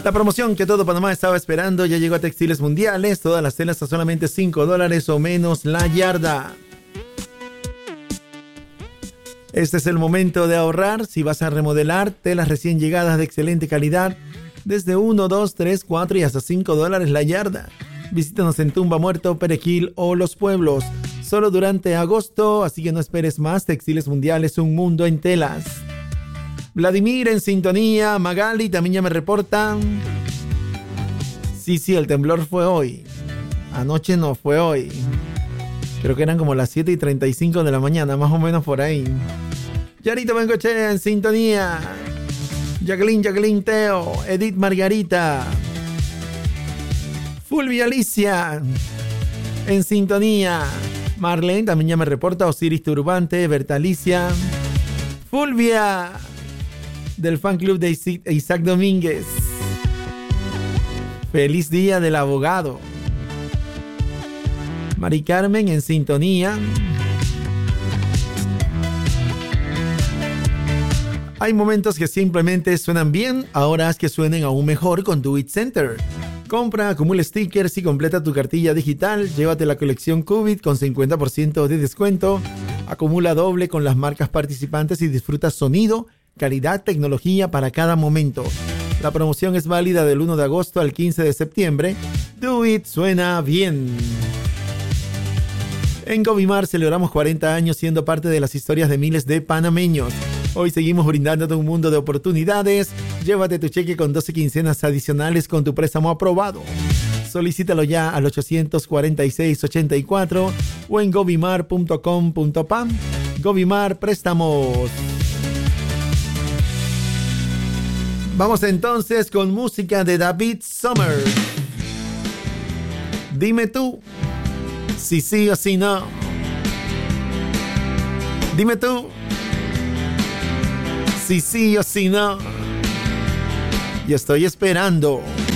La promoción que todo Panamá estaba esperando ya llegó a Textiles Mundiales. Todas las telas a solamente $5 o menos la yarda. Este es el momento de ahorrar. Si vas a remodelar, telas recién llegadas de excelente calidad, desde 1, 2, 3, 4 y hasta $5 la yarda. Visítanos en Tumba Muerto, Perejil o Los Pueblos. Solo durante agosto, así que no esperes más. Textiles Mundiales, un mundo en telas. Vladimir en sintonía. Magali también ya me reportan. Sí, el temblor fue hoy. Anoche no fue hoy. Creo que eran como las 7:35 de la mañana, más o menos por ahí. Yarito Bengochea en sintonía. Jacqueline Teo. Edith Margarita. Fulvia Alicia en sintonía. Marlene también ya me reporta. Osiris Turbante. Berta Alicia. Fulvia del fan club de Isaac Domínguez. Feliz día del abogado. Mari Carmen en sintonía. Hay momentos que simplemente suenan bien, ahora haz que suenen aún mejor con Do It Center. Compra, acumula stickers y completa tu cartilla digital. Llévate la colección Qubit con 50% de descuento. Acumula doble con las marcas participantes y disfruta sonido, calidad, tecnología para cada momento. La promoción es válida del 1 de agosto al 15 de septiembre. Do It suena bien. En Govimar celebramos 40 años siendo parte de las historias de miles de panameños. Hoy seguimos brindándote un mundo de oportunidades. Llévate tu cheque con 12 quincenas adicionales con tu préstamo aprobado. Solicítalo ya al 846-84 o en govimar.com.pa. Govimar Préstamos. Vamos entonces con música de David Sommer. Dime tú, si sí o si no. Dime tú, si sí o si no. Yo estoy esperando.